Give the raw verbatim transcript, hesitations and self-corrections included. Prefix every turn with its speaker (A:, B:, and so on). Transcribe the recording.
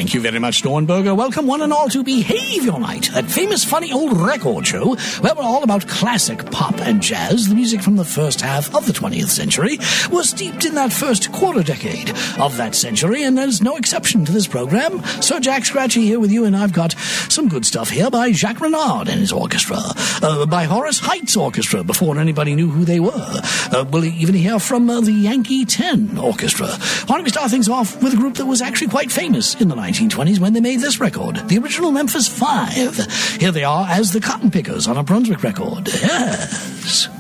A: Thank you very much, Dornberger. Welcome one and all to Behavior Night, that famous funny old record show where we're all about classic pop and jazz. The music from the first half of the twentieth century was steeped in that first quarter decade of that century, and there's no exception to this program. Sir Jack Scratchy here with you, and I've got some good stuff here by Jacques Renard and his orchestra, uh, by Horace Heidt's orchestra before anybody knew who they were. Uh, we'll even hear from uh, the Yankee ten Orchestra. Why don't we start things off with a group that was actually quite famous in the nineteen twenties when they made this record, the original Memphis Five. Here they are as the Cotton Pickers on a Brunswick record. Yes.